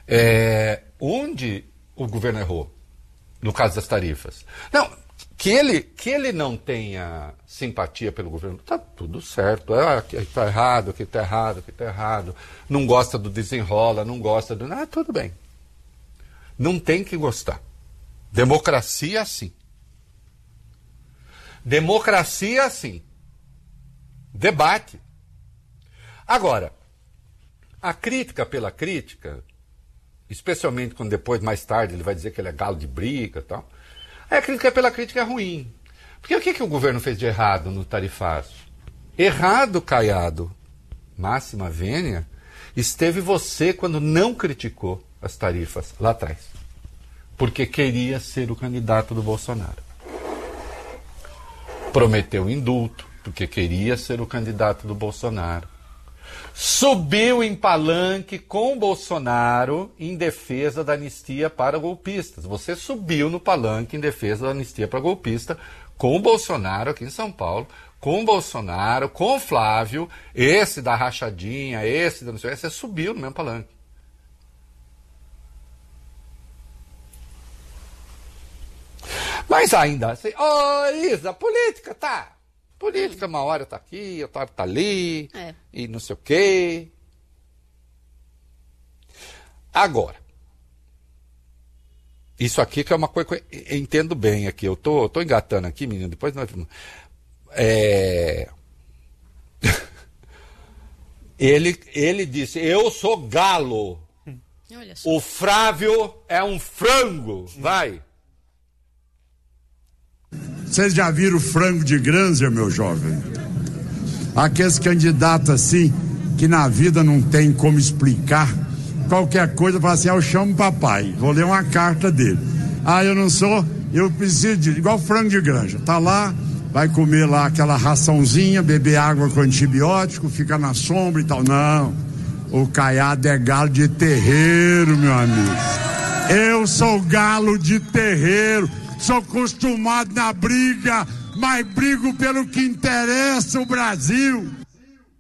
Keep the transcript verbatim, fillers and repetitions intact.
É, onde o governo errou? No caso das tarifas. Não, que ele, que ele não tenha simpatia pelo governo, tá tudo certo. Ah, aqui tá errado, aqui tá errado, aqui tá errado. Não gosta do desenrola, não gosta do... Ah, tudo bem. Não tem que gostar. Democracia, sim. Democracia, sim. Debate. Agora, a crítica pela crítica, especialmente quando depois, mais tarde, ele vai dizer que ele é galo de briga e tal, a crítica pela crítica é ruim. Porque o que, que o governo fez de errado no tarifário? Errado, Caiado, máxima vênia, esteve você quando não criticou as tarifas lá atrás. Porque queria ser o candidato do Bolsonaro. Prometeu indulto, porque queria ser o candidato do Bolsonaro. Subiu em palanque com o Bolsonaro em defesa da anistia para golpistas. Você subiu no palanque em defesa da anistia para golpista com o Bolsonaro aqui em São Paulo, com o Bolsonaro, com o Flávio, esse da rachadinha, esse da não sei o que, você subiu no mesmo palanque. Mas ainda assim, ô oh, Isa, política, tá? Política, uma hora tá aqui, outra hora tá ali, é. E não sei o quê. Agora, isso aqui que é uma coisa que eu entendo bem aqui, eu tô, eu tô engatando aqui, menino, depois nós... É... ele, ele disse, eu sou galo, o Flávio é um frango, vai. Vocês já viram o frango de Granzer, meu jovem? Aqueles candidatos assim, que na vida não tem como explicar, qualquer coisa, fala assim, ah, eu chamo papai, vou ler uma carta dele. Ah, eu não sou, eu preciso de, igual frango de granja, tá lá, vai comer lá aquela raçãozinha, beber água com antibiótico, fica na sombra e tal. Não, o Caiado é galo de terreiro, meu amigo. Eu sou galo de terreiro. Sou acostumado na briga, mas brigo pelo que interessa o Brasil.